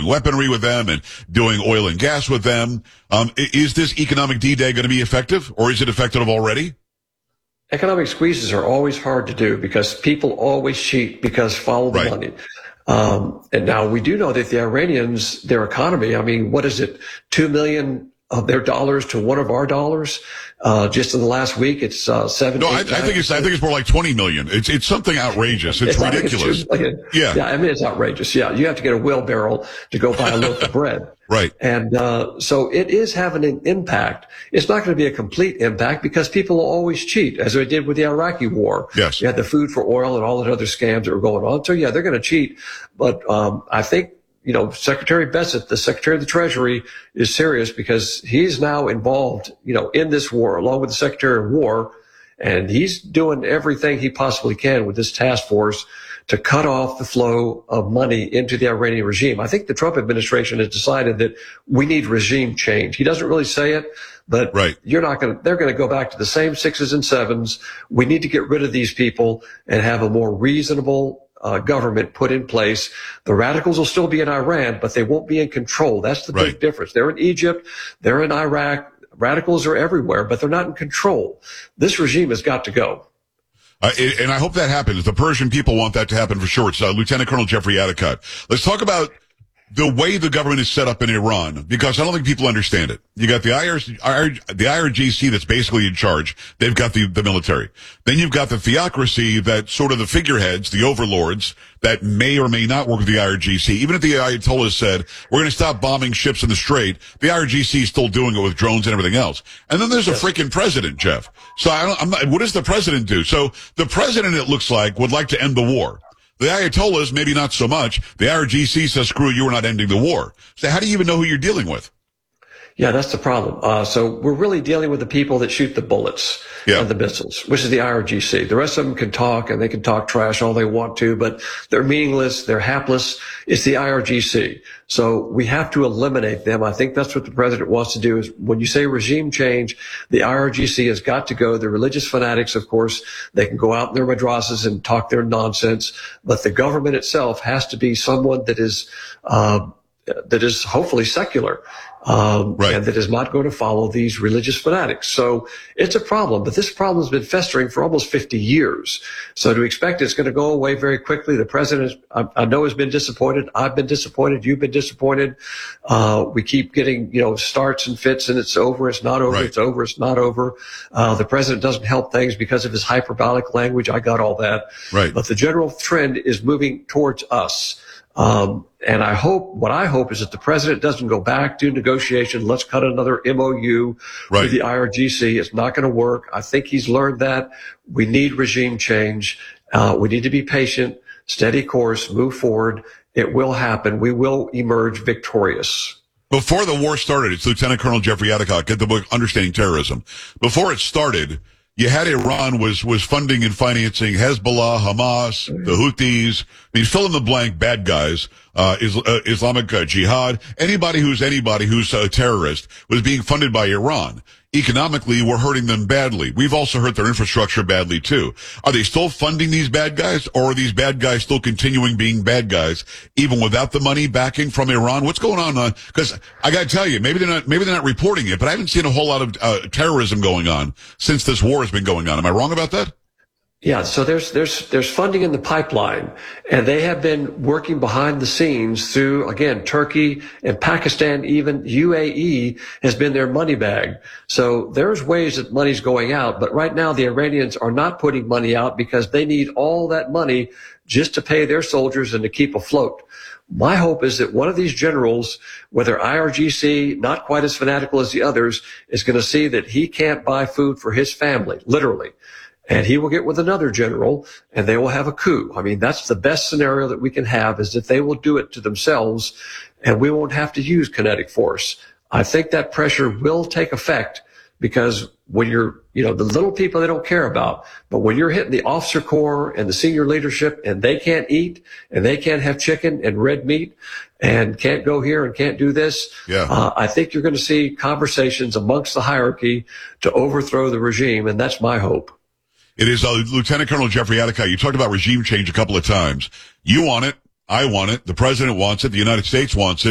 weaponry with them and doing oil and gas with them. Is this economic D-Day going to be effective, or is it effective already? Economic squeezes are always hard to do because people always cheat because follow the money. And now we do know that the Iranians, their economy, I mean, what is it? 2 million of their dollars to one of our dollars. Just in the last week, it's 7. No, I think it's more like 20 million. It's something outrageous. It's ridiculous. Yeah, I mean, it's outrageous. Yeah, you have to get a wheelbarrow to go buy a loaf of bread. Right. And so it is having an impact. It's not going to be a complete impact because people will always cheat, as they did with the Iraqi war. Yes. You had the food for oil and all the other scams that were going on. So yeah, they're going to cheat. But I think, you know, Secretary Bessent, the Secretary of the Treasury, is serious because he's now involved, you know, in this war along with the Secretary of War. And he's doing everything he possibly can with this task force to cut off the flow of money into the Iranian regime. I think the Trump administration has decided that we need regime change. He doesn't really say it, but they're going to go back to the same 6s and 7s. We need to get rid of these people and have a more reasonable government put in place. The radicals will still be in Iran, but they won't be in control. That's the big difference. They're in Egypt. They're in Iraq. Radicals are everywhere, but they're not in control. This regime has got to go. And I hope that happens. The Persian people want that to happen for sure. It's Lieutenant Colonel Jeffrey Adicott. Let's talk about the way the government is set up in Iran, because I don't think people understand it. You got the IRGC that's basically in charge. They've got the military. Then you've got the theocracy that sort of the figureheads, the overlords that may or may not work with the IRGC. Even if the Ayatollah said, we're going to stop bombing ships in the Strait, the IRGC is still doing it with drones and everything else. And then there's a freaking president, Jeff. So what does the president do? So the president, it looks like, would like to end the war. The Ayatollahs, maybe not so much. The IRGC says, screw you, we're not ending the war. So how do you even know who you're dealing with? Yeah, that's the problem. So we're really dealing with the people that shoot the bullets and the missiles, which is the IRGC. The rest of them can talk, and they can talk trash all they want to, but they're meaningless, they're hapless. It's the IRGC. So we have to eliminate them. I think that's what the president wants to do is when you say regime change, the IRGC has got to go. The religious fanatics, of course, they can go out in their madrasas and talk their nonsense, but the government itself has to be someone that is hopefully secular. And that is not going to follow these religious fanatics. So it's a problem, but this problem has been festering for almost 50 years. So to expect it's going to go away very quickly, the president, I know, has been disappointed. I've been disappointed. You've been disappointed. We keep getting, you know, starts and fits and it's over. It's not over. It's over. It's not over. The president doesn't help things because of his hyperbolic language. I got all that. But the general trend is moving towards us. And what I hope is that the president doesn't go back to negotiation. Let's cut another MOU with the IRGC. It's not going to work. I think he's learned that. We need regime change. We need to be patient, steady course, move forward. It will happen. We will emerge victorious. Before the war started, it's Lieutenant Colonel Jeffrey Adicott. Get the book, Understanding Terrorism. Before it started, you had Iran was funding and financing Hezbollah, Hamas, the Houthis. I mean, fill in the blank bad guys, Islamic Jihad. Anybody who's a terrorist was being funded by Iran. Economically, we're hurting them badly. We've also hurt their infrastructure badly too. Are they still funding these bad guys, or are these bad guys still continuing being bad guys even without the money backing from Iran? What's going on? Because I got to tell you, maybe they're not reporting it, but I haven't seen a whole lot of terrorism going on since this war has been going on. Am I wrong about that? Yeah, so there's funding in the pipeline, and they have been working behind the scenes through, again, Turkey and Pakistan, even UAE has been their money bag. So there's ways that money's going out, but right now the Iranians are not putting money out because they need all that money just to pay their soldiers and to keep afloat. My hope is that one of these generals, whether IRGC, not quite as fanatical as the others, is going to see that he can't buy food for his family, literally. And he will get with another general, and they will have a coup. I mean, that's the best scenario that we can have, is that they will do it to themselves, and we won't have to use kinetic force. I think that pressure will take effect, because when you're, you know, the little people they don't care about, but when you're hitting the officer corps and the senior leadership, and they can't eat, and they can't have chicken and red meat, and can't go here and can't do this, I think you're going to see conversations amongst the hierarchy to overthrow the regime, and that's my hope. It is Lieutenant Colonel Jeffrey Adicott. You talked about regime change a couple of times. You want it. I want it. The president wants it. The United States wants it.